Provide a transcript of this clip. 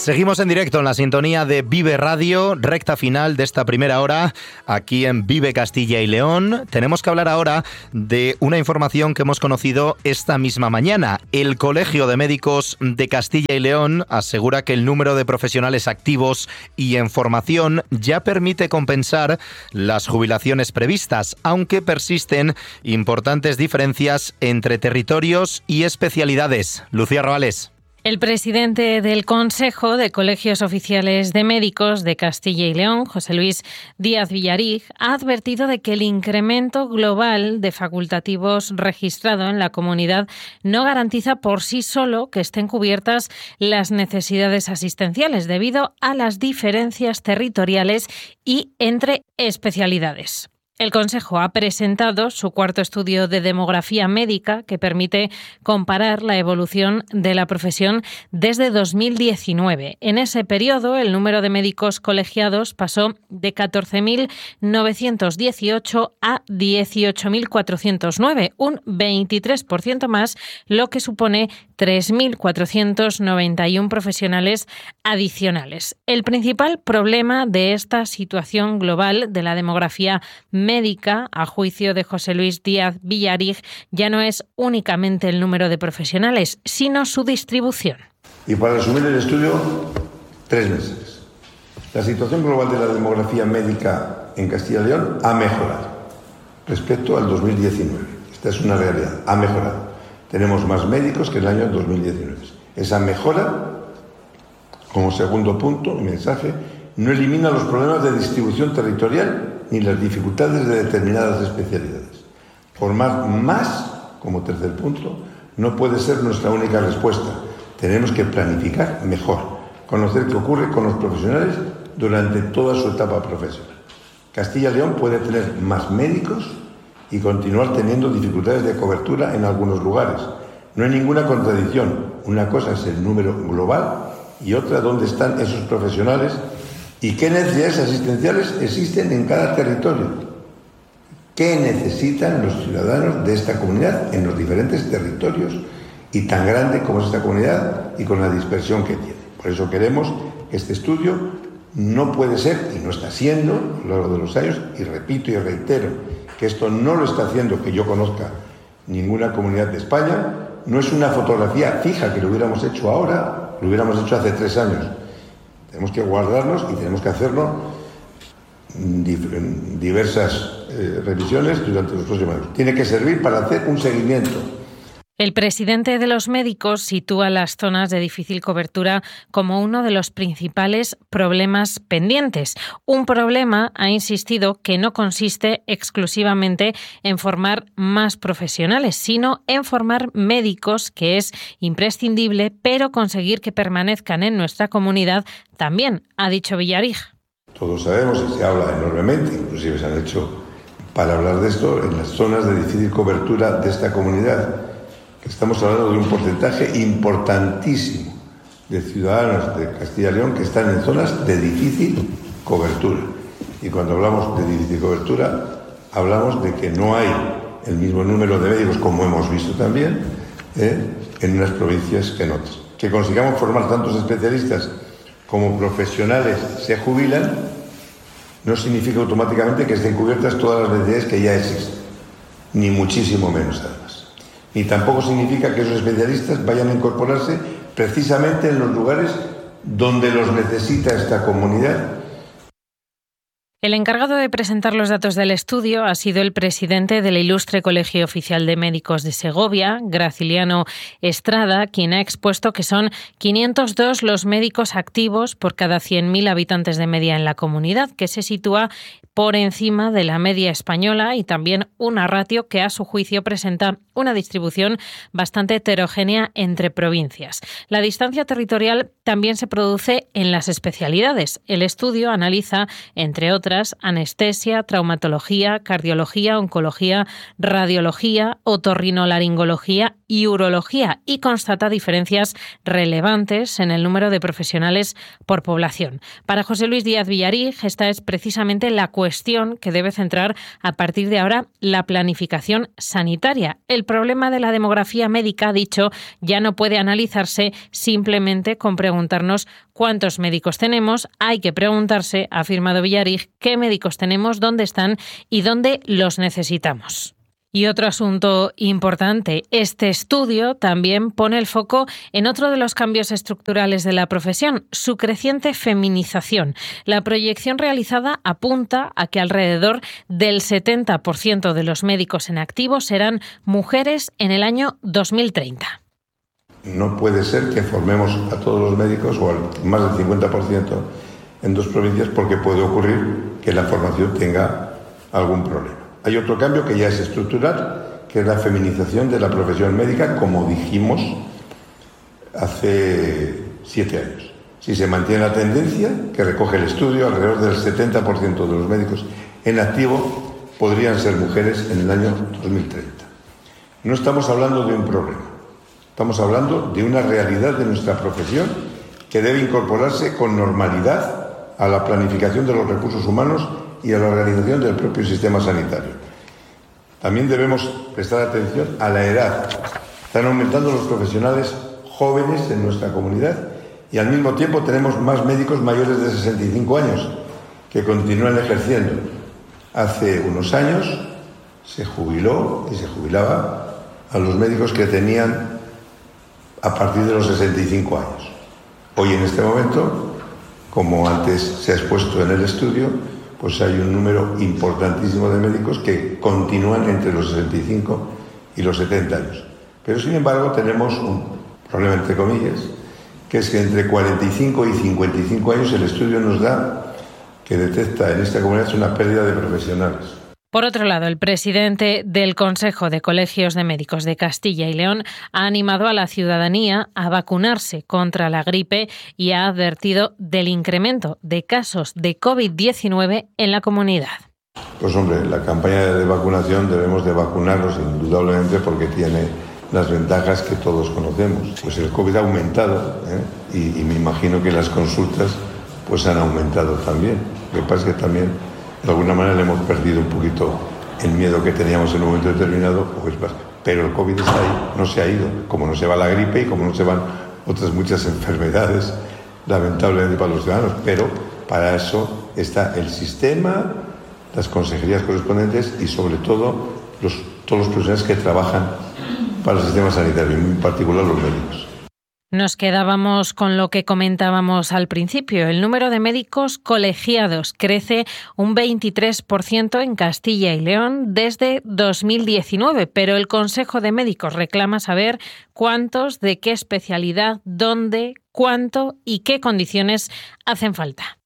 Seguimos en directo en la sintonía de Vive Radio, recta final de esta primera hora, aquí en Vive Castilla y León. Tenemos que hablar ahora de una información que hemos conocido esta misma mañana. El Colegio de Médicos de Castilla y León asegura que el número de profesionales activos y en formación ya permite compensar las jubilaciones previstas, aunque persisten importantes diferencias entre territorios y especialidades. Lucía Rabales. El presidente del Consejo de Colegios Oficiales de Médicos de Castilla y León, José Luis Díaz Villarig, ha advertido de que el incremento global de facultativos registrado en la comunidad no garantiza por sí solo que estén cubiertas las necesidades asistenciales debido a las diferencias territoriales y entre especialidades. El Consejo ha presentado su cuarto estudio de demografía médica que permite comparar la evolución de la profesión desde 2019. En ese periodo, el número de médicos colegiados pasó de 14.918 a 18.409, un 23% más, lo que supone 3.491 profesionales adicionales. El principal problema de esta situación global de la demografía médica, a juicio de José Luis Díaz Villarig, ya no es únicamente el número de profesionales, sino su distribución. Y para resumir el estudio, 3 meses. La situación global de la demografía médica en Castilla y León ha mejorado respecto al 2019. Esta es una realidad, ha mejorado. Tenemos más médicos que el año 2019. Esa mejora, como segundo punto, mensaje, no elimina los problemas de distribución territorial ni las dificultades de determinadas especialidades. Formar más, como tercer punto, no puede ser nuestra única respuesta. Tenemos que planificar mejor, conocer qué ocurre con los profesionales durante toda su etapa profesional. Castilla y León puede tener más médicos y continuar teniendo dificultades de cobertura en algunos lugares. No hay ninguna contradicción. Una cosa es el número global y otra dónde están esos profesionales y qué necesidades asistenciales existen en cada territorio. ¿Qué necesitan los ciudadanos de esta comunidad en los diferentes territorios y tan grande como es esta comunidad y con la dispersión que tiene? Por eso queremos que este estudio no puede ser, y no está siendo a lo largo de los años, y repito y reitero, que esto no lo está haciendo, que yo conozca, ninguna comunidad de España. No es una fotografía fija que lo hubiéramos hecho ahora, lo hubiéramos hecho hace 3 años. Tenemos que guardarnos y tenemos que hacerlo en diversas revisiones durante los próximos años. Tiene que servir para hacer un seguimiento. El presidente de los médicos sitúa las zonas de difícil cobertura como uno de los principales problemas pendientes. Un problema, ha insistido, que no consiste exclusivamente en formar más profesionales, sino en formar médicos, que es imprescindible, pero conseguir que permanezcan en nuestra comunidad también, ha dicho Villarig. Todos sabemos y se habla enormemente, inclusive se han hecho para hablar de esto en las zonas de difícil cobertura de esta comunidad. Estamos hablando de un porcentaje importantísimo de ciudadanos de Castilla y León que están en zonas de difícil cobertura. Y cuando hablamos de difícil cobertura, hablamos de que no hay el mismo número de médicos, como hemos visto también, en unas provincias que en otras. Que consigamos formar tantos especialistas como profesionales se jubilan, no significa automáticamente que estén cubiertas todas las necesidades que ya existen, ni muchísimo menos además. Ni tampoco significa que esos especialistas vayan a incorporarse precisamente en los lugares donde los necesita esta comunidad. El encargado de presentar los datos del estudio ha sido el presidente del Ilustre Colegio Oficial de Médicos de Segovia, Graciliano Estrada, quien ha expuesto que son 502 los médicos activos por cada 100.000 habitantes de media en la comunidad, que se sitúa por encima de la media española y también una ratio que a su juicio presenta una distribución bastante heterogénea entre provincias. La distancia territorial también se produce en las especialidades. El estudio analiza, entre otras, anestesia, traumatología, cardiología, oncología, radiología, otorrinolaringología y urología y constata diferencias relevantes en el número de profesionales por población. Para José Luis Díaz Villarig, esta es precisamente la cuestión que debe centrar a partir de ahora la planificación sanitaria. El problema de la demografía médica, ha dicho, ya no puede analizarse simplemente con preguntarnos cuántos médicos tenemos, hay que preguntarse, ha afirmado Villarig, qué médicos tenemos, dónde están y dónde los necesitamos. Y otro asunto importante, este estudio también pone el foco en otro de los cambios estructurales de la profesión, su creciente feminización. La proyección realizada apunta a que alrededor del 70% de los médicos en activo serán mujeres en el año 2030. No puede ser que formemos a todos los médicos, o al más del 50%, en 2 provincias, porque puede ocurrir que la formación tenga algún problema. Hay otro cambio que ya es estructural, que es la feminización de la profesión médica, como dijimos hace 7 años. Si se mantiene la tendencia que recoge el estudio, alrededor del 70% de los médicos en activo podrían ser mujeres en el año 2030. No estamos hablando de un problema, estamos hablando de una realidad de nuestra profesión que debe incorporarse con normalidad a la planificación de los recursos humanos y a la organización del propio sistema sanitario. También debemos prestar atención a la edad. Están aumentando los profesionales jóvenes en nuestra comunidad y al mismo tiempo tenemos más médicos mayores de 65 años que continúan ejerciendo. Hace unos años se jubiló y se jubilaba a los médicos que tenían a partir de los 65 años. Hoy en este momento, como antes se ha expuesto en el estudio, pues hay un número importantísimo de médicos que continúan entre los 65 y los 70 años. Pero sin embargo tenemos un problema entre comillas, que es que entre 45 y 55 años el estudio nos da que detecta en esta comunidad una pérdida de profesionales. Por otro lado, el presidente del Consejo de Colegios de Médicos de Castilla y León ha animado a la ciudadanía a vacunarse contra la gripe y ha advertido del incremento de casos de COVID-19 en la comunidad. Pues hombre, la campaña de vacunación debemos de vacunarnos indudablemente porque tiene las ventajas que todos conocemos. Pues el COVID ha aumentado, y me imagino que las consultas pues han aumentado también. Lo que pasa es que también de alguna manera le hemos perdido un poquito el miedo que teníamos en un momento determinado, pues, pero el COVID está ahí, no se ha ido, como no se va la gripe y como no se van otras muchas enfermedades, lamentablemente para los ciudadanos, pero para eso está el sistema, las consejerías correspondientes y sobre todo todos los profesionales que trabajan para el sistema sanitario, en particular los médicos. Nos quedábamos con lo que comentábamos al principio. El número de médicos colegiados crece un 23% en Castilla y León desde 2019, pero el Consejo de Médicos reclama saber cuántos, de qué especialidad, dónde, cuánto y qué condiciones hacen falta.